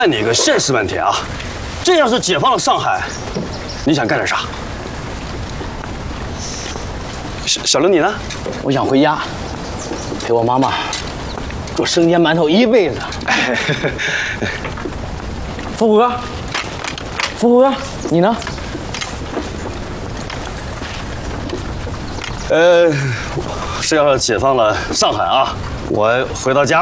问你个现实问题啊，这要是解放了上海，你想干点啥？小刘你呢？ 我想回家，陪我妈妈过生煎馒头一辈子。福虎哥，福虎哥，你呢？ 是要是解放了上海啊，我回到家。